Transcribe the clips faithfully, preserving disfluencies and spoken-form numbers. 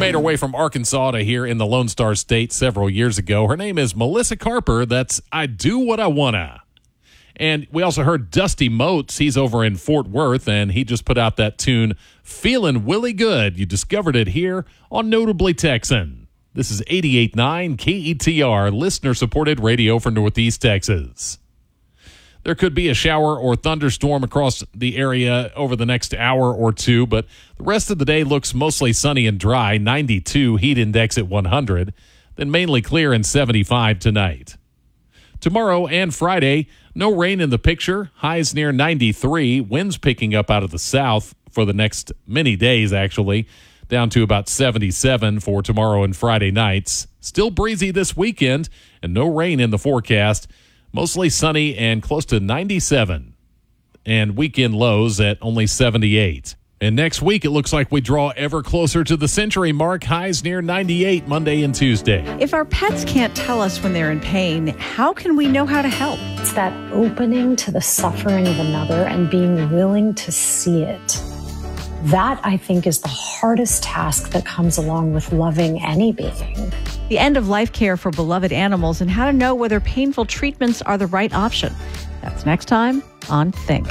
made her way from Arkansas to here in the Lone Star State several years ago. Her name is Melissa Carper. That's I Do What I Wanna. And we also heard Dusty Motes. He's over in Fort Worth, and he just put out that tune, Feelin' Willie Good. You discovered it here on Notably Texan. This is eighty-eight point nine K E T R, listener-supported radio for Northeast Texas. There could be a shower or thunderstorm across the area over the next hour or two, but the rest of the day looks mostly sunny and dry, ninety-two, heat index at one hundred, then mainly clear and seventy-five tonight. Tomorrow and Friday, no rain in the picture, highs near ninety-three, winds picking up out of the south for the next many days, actually, down to about seventy-seven for tomorrow and Friday nights. Still breezy this weekend, and no rain in the forecast. Mostly sunny and close to ninety-seven. And weekend lows at only seventy-eight. And next week, it looks like we draw ever closer to the century mark, highs near ninety-eight Monday and Tuesday. If our pets can't tell us when they're in pain, how can we know how to help? It's that opening to the suffering of another and being willing to see it. That, I think, is the hardest task that comes along with loving any being. The end-of-life care for beloved animals and how to know whether painful treatments are the right option. That's next time on Think.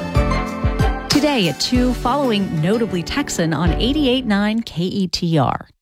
Today at two, following Notably Texan on eighty-eight point nine K E T R.